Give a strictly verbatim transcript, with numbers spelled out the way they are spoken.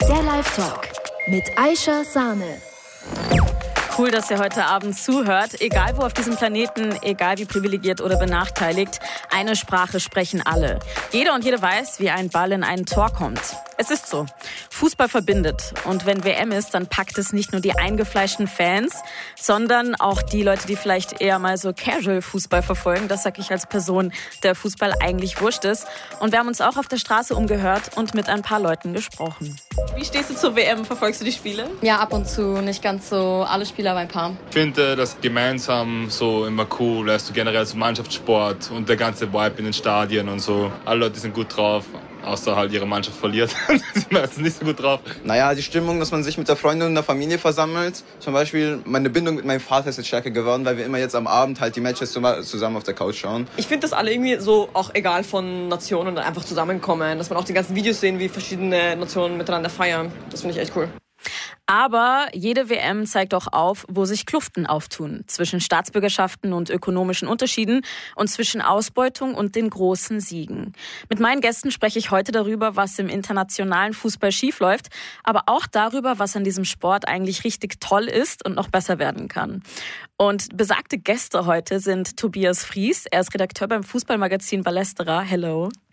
Der Live-Talk mit Aisha Sahne. Cool, dass ihr heute Abend zuhört. Egal wo auf diesem Planeten, egal wie privilegiert oder benachteiligt, eine Sprache sprechen alle. Jeder und jede weiß, wie ein Ball in ein Tor kommt. Es ist so. Fußball verbindet. Und wenn W M ist, dann packt es nicht nur die eingefleischten Fans, sondern auch die Leute, die vielleicht eher mal so Casual-Fußball verfolgen. Das sage ich als Person, der Fußball eigentlich wurscht ist. Und wir haben uns auch auf der Straße umgehört und mit ein paar Leuten gesprochen. Wie stehst du zur W M? Verfolgst du die Spiele? Ja, ab und zu. Nicht ganz so alle Spiele, aber ein paar. Ich finde das gemeinsam so immer cool, weißt du, generell so Mannschaftssport und der ganze Vibe in den Stadien und so. Alle Leute sind gut drauf, außer halt ihre Mannschaft verliert. Die sind meistens nicht so gut drauf. Naja, die Stimmung, dass man sich mit der Freundin und der Familie versammelt. Zum Beispiel, meine Bindung mit meinem Vater ist jetzt stärker geworden, weil wir immer jetzt am Abend halt die Matches zusammen auf der Couch schauen. Ich finde, dass alle irgendwie so, auch egal von Nationen, einfach zusammenkommen. Dass man auch die ganzen Videos sehen, wie verschiedene Nationen miteinander feiern. Das finde ich echt cool. Aber jede W M zeigt auch auf, wo sich Kluften auftun. Zwischen Staatsbürgerschaften und ökonomischen Unterschieden und zwischen Ausbeutung und den großen Siegen. Mit meinen Gästen spreche ich heute darüber, was im internationalen Fußball schiefläuft, aber auch darüber, was an diesem Sport eigentlich richtig toll ist und noch besser werden kann. Und besagte Gäste heute sind Tobias Fries. Er ist Redakteur beim Fußballmagazin Ballesterer. Hello.